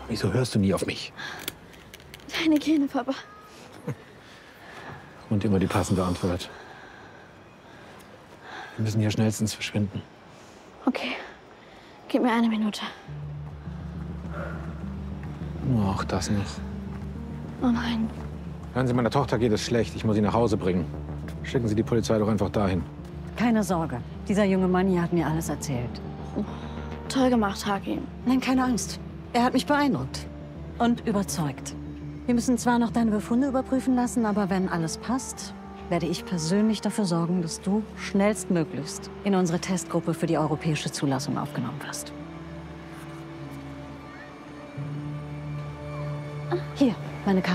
Wieso hörst du nie auf mich? Deine Gene, Papa. Und immer die passende Antwort. Wir müssen hier schnellstens verschwinden. Okay. Gib mir 1 Minute. Nur auch das noch. Oh nein. Hören Sie, meiner Tochter geht es schlecht. Ich muss sie nach Hause bringen. Schicken Sie die Polizei doch einfach dahin. Keine Sorge. Dieser junge Mann hier hat mir alles erzählt. Toll gemacht, Hagi. Nein, keine Angst. Er hat mich beeindruckt. Und überzeugt. Wir müssen zwar noch deine Befunde überprüfen lassen, aber wenn alles passt, werde ich persönlich dafür sorgen, dass du schnellstmöglichst in unsere Testgruppe für die europäische Zulassung aufgenommen wirst. Hier, meine Karte.